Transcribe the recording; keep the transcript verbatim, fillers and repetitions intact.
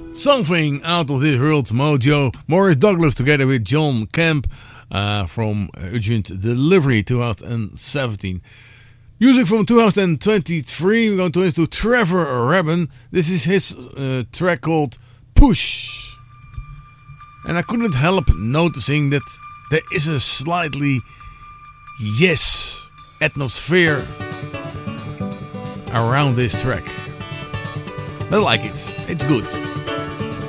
Something Out of This World, Mojo. Morris Douglas together with John Kemp uh, from Urgent Delivery twenty seventeen. Music from two thousand twenty-three, we're going to listen to Trevor Rabin. This is his uh, track called Push. And I couldn't help noticing that there is a slightly yes atmosphere around this track. I like it, it's good.